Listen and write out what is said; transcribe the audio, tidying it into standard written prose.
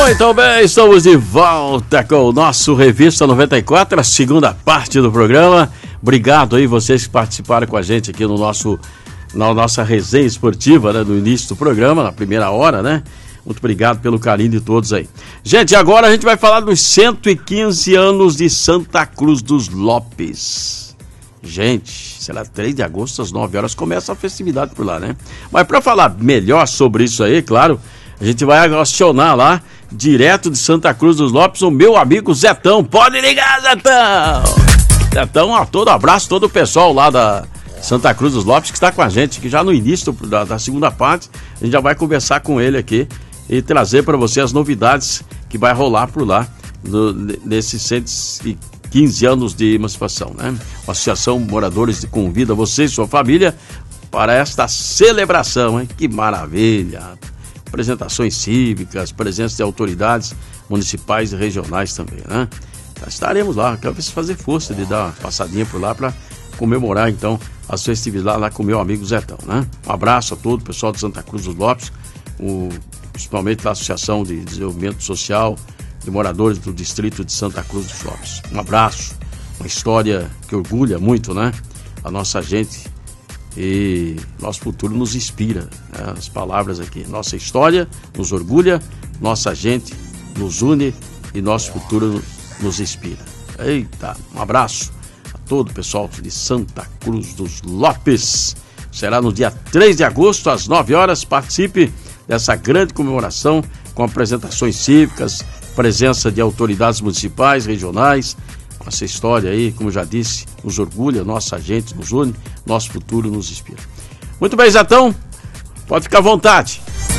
Muito bem, estamos de volta com o nosso Revista 94, a segunda parte do programa. Obrigado aí vocês que participaram com a gente aqui na nossa resenha esportiva, né, no início do programa, na primeira hora, né? Muito obrigado pelo carinho de todos aí. Gente, agora a gente vai falar dos 115 anos de Santa Cruz dos Lopes. Gente, será 3 de agosto às 9 horas, começa a festividade por lá, né? Mas para falar melhor sobre isso aí, claro, a gente vai acionar lá, direto de Santa Cruz dos Lopes, o meu amigo Zetão. Pode ligar, Zetão! Zetão, todo abraço, todo o pessoal lá da Santa Cruz dos Lopes que está com a gente, que já no início da segunda parte, a gente já vai conversar com ele aqui e trazer para você as novidades que vai rolar por lá, nesses 115 anos de emancipação, né? A Associação Moradores convida você e sua família para esta celebração, hein? Que maravilha! Apresentações cívicas, presença de autoridades municipais e regionais também, né? Estaremos lá, quero ver se fazer força de dar uma passadinha por lá para comemorar então as festividades lá com o meu amigo Zetão, né? Um abraço a todo o pessoal de Santa Cruz dos Lopes, principalmente da Associação de Desenvolvimento Social de Moradores do Distrito de Santa Cruz dos Lopes. Um abraço, uma história que orgulha muito, né? A nossa gente e nosso futuro nos inspira, né? As palavras aqui, nossa história nos orgulha, nossa gente nos une e nosso futuro nos inspira. Eita, um abraço a todo o pessoal de Santa Cruz dos Lopes. Será no dia 3 de agosto, às 9 horas. Participe dessa grande comemoração com apresentações cívicas, presença de autoridades municipais, regionais. Essa história aí, como eu já disse, nos orgulha, nossa gente nos une, nosso futuro nos inspira. Muito bem, Zetão, pode ficar à vontade.